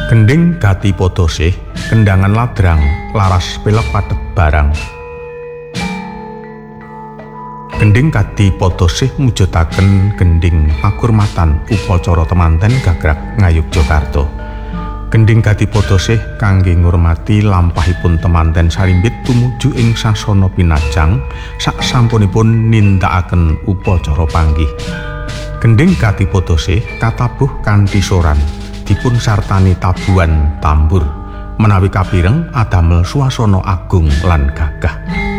Gending gati podosih, kendangan ladrang, laras pelek patet barang. Gending gati podosih mujudaken gending pakurmatan upacara temanten gagrag Ngayogyakarta. Gending gati podosih kangge ngurmati lampahipun temanten sarimbit tumuju ing sasana pinajang saksampunipun nindakaken upacara panggih. Gending gati podosih katabuh kanthi soran. Dipun sartani tabuhan tambur menawi kapireng adamel swasana agung lan gagah.